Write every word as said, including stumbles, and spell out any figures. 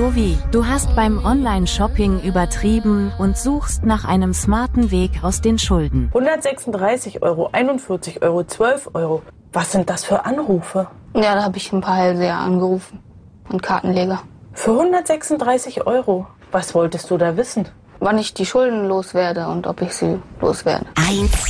Sowie, du hast beim Online-Shopping übertrieben und suchst nach einem smarten Weg aus den Schulden. hundertsechsunddreißig Euro, einundvierzig Euro, zwölf Euro. Was sind das für Anrufe? Ja, da habe ich ein paar Hellseher angerufen und Kartenleger. Für hundertsechsunddreißig Euro? Was wolltest du da wissen? Wann ich die Schulden loswerde und ob ich sie loswerde. Eins.